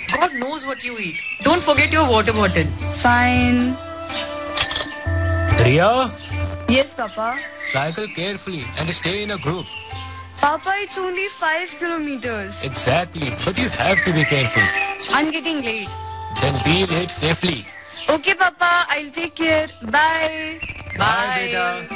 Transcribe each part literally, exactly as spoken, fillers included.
God knows what you eat. Don't forget your water bottle. Fine. Riya? Yes, Papa. Cycle carefully and stay in a group. Papa, it's only five kilometers. Exactly, but you have to be careful. I'm getting late. Then be late safely. Okay, Papa, I'll take care. Bye. Bye, Bye. Beta.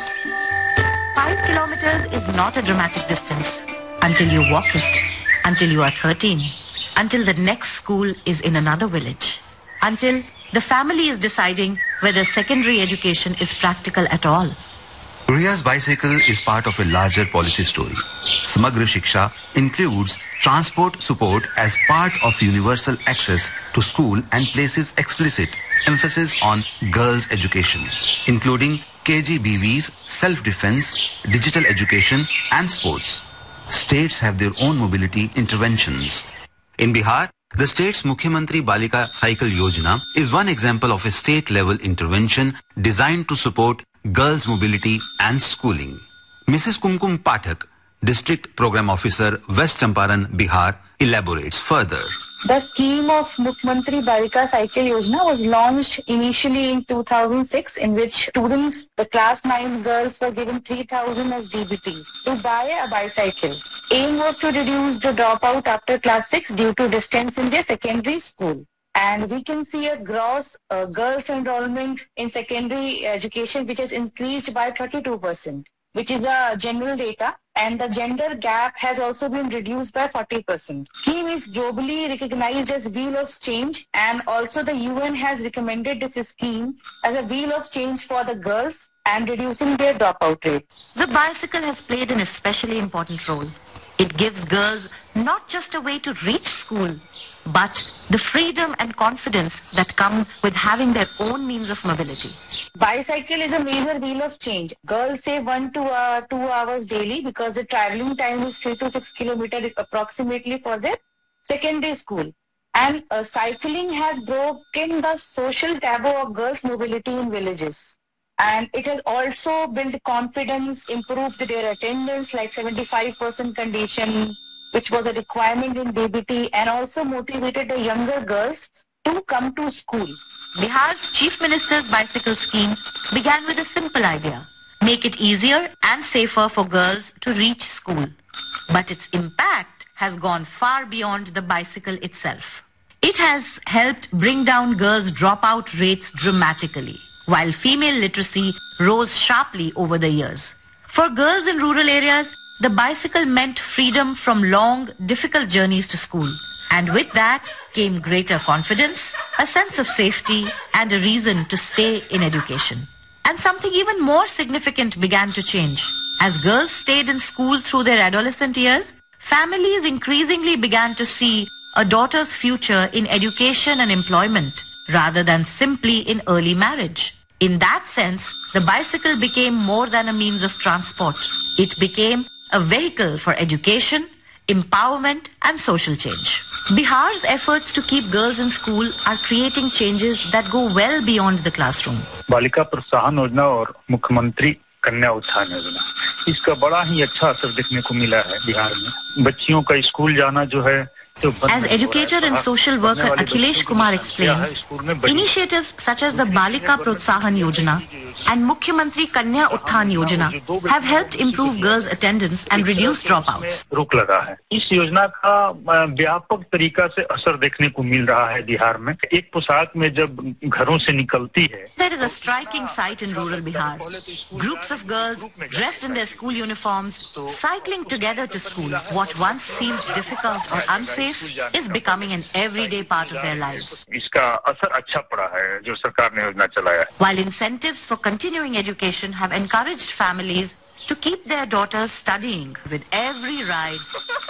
Five kilometers is not a dramatic distance until you walk it, until you are thirteen, until the next school is in another village, until the family is deciding whether secondary education is practical at all. Riya's bicycle is part of a larger policy story. Samagra Shiksha includes transport support as part of universal access to school and places explicit emphasis on girls' education, including K G B Vs, self-defense, digital education and sports. States have their own mobility interventions. In Bihar, the state's Mukhyamantri Balika Cycle Yojana is one example of a state-level intervention designed to support girls' mobility and schooling. Missus Kumkum Pathak, District Program Officer, West Champaran, Bihar, elaborates further. The scheme of Mukhyamantri Balika Cycle Yojana was launched initially in two thousand six, in which students, the class nine girls, were given three thousand as D B T to buy a bicycle. Aim was to reduce the dropout after class six due to distance in their secondary school. And we can see a gross uh, girls enrollment in secondary education which has increased by thirty-two percent, which is a general data, and the gender gap has also been reduced by forty percent. Scheme is globally recognized as Wheel of Change, and also the U N has recommended this scheme as a Wheel of Change for the girls and reducing their dropout rate. The bicycle has played an especially important role. It gives girls not just a way to reach school, but the freedom and confidence that come with having their own means of mobility. Bicycle is a major wheel of change. Girls save one to uh, two hours daily because the traveling time is three to six kilometers approximately for their secondary school. And uh, cycling has broken the social taboo of girls' mobility in villages. And it has also built confidence, improved their attendance like seventy-five percent condition, which was a requirement in D B T, and also motivated the younger girls to come to school. Bihar's Chief Minister's bicycle scheme began with a simple idea: make it easier and safer for girls to reach school. But its impact has gone far beyond the bicycle itself. It has helped bring down girls' dropout rates dramatically, while female literacy rose sharply over the years. For girls in rural areas, the bicycle meant freedom from long, difficult journeys to school. And with that came greater confidence, a sense of safety, and a reason to stay in education. And something even more significant began to change. As girls stayed in school through their adolescent years, families increasingly began to see a daughter's future in education and employment, rather than simply in early marriage. In that sense, the bicycle became more than a means of transport. It became a vehicle for education, empowerment, and social change. Bihar's efforts to keep girls in school are creating changes that go well beyond the classroom. बालिका प्रोत्साहन योजना और मुख्यमंत्री कन्या उत्थान योजना, इसका बड़ा ही अच्छा असर देखने को मिला है बिहार में. बच्चियों का स्कूल जाना जो है. As educator and social worker Akhilesh Kumar explains, initiatives such as the Balika Protsahan Yojana and Mukhyamantri Kanya Utthhan Yojana have helped improve girls' attendance and reduce dropouts. रोक लगा है. इस योजना का व्यापक तरीका से असर देखने को मिल रहा है बिहार में. एक पोशाक में जब घरों से निकलती है. There is a striking sight in rural Bihar. Groups of girls dressed in their school uniforms, cycling together to school. What once seemed difficult or unsafe is becoming an everyday part of their lives. इसका असर अच्छा पड़ा है जो सरकार ने योजना चलाया. While incentives for continuing education have encouraged families to keep their daughters studying with every ride,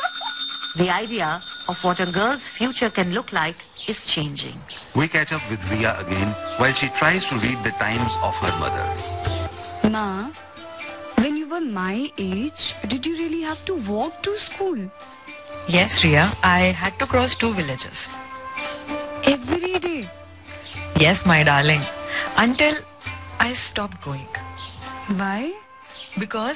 the idea of what a girl's future can look like is changing. We catch up with Riya again while she tries to read the times of her mothers. Ma, when you were my age, did you really have to walk to school? Yes, Riya, I had to cross two villages. Every day? Yes, my darling. Until I stopped going. Why? Because